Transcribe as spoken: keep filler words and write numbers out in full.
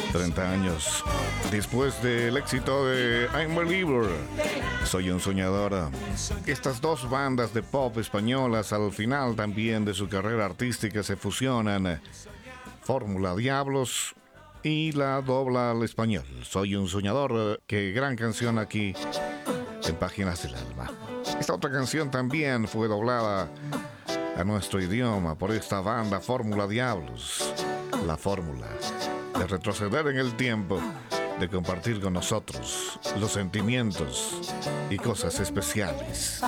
treinta años después del éxito de I'm a Believer, Soy un soñador. Estas dos bandas de pop españolas al final también de su carrera artística se fusionan. Fórmula Diablos y la dobla al español. Soy un soñador, qué gran canción aquí en Páginas del Alma. Esta otra canción también fue doblada a nuestro idioma por esta banda Fórmula Diablos. La fórmula de retroceder en el tiempo, de compartir con nosotros los sentimientos y cosas especiales.